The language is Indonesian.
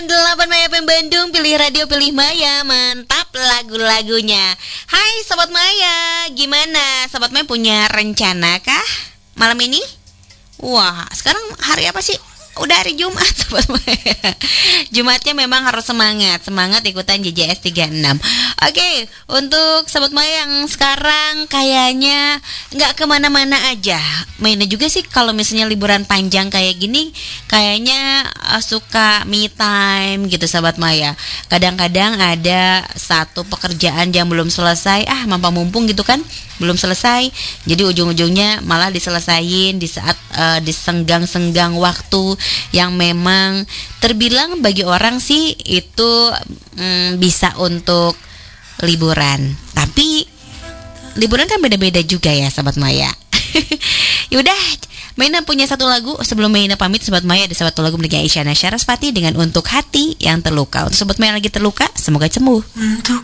98 Maya FM Bandung. Pilih radio, pilih Maya. Mantap lagu-lagunya. Hai Sobat Maya, gimana? Sobat Maya punya rencana kah malam ini? Wah, sekarang hari apa sih? Udah hari Jumat, Sobat Maya. Jumatnya memang harus semangat ikutan JJS 36. Oke, untuk Sobat Maya yang sekarang kayaknya nggak kemana-mana aja, mainnya juga sih kalau misalnya liburan panjang kayak gini, kayaknya suka me time gitu Sobat Maya. Kadang-kadang ada satu pekerjaan yang belum selesai, mumpung gitu kan, belum selesai, jadi ujung-ujungnya malah diselesain di saat di senggang-senggang waktu yang memang terbilang bagi orang sih itu bisa untuk liburan. Tapi liburan kan beda-beda juga ya Sobat Maya. Yaudah, Maina punya satu lagu. Sebelum Maina pamit Sobat Maya, ada satu lagu milik Isyana Syarasvati dengan Untuk Hati Yang Terluka. Untuk Sobat Maya lagi terluka, semoga sembuh.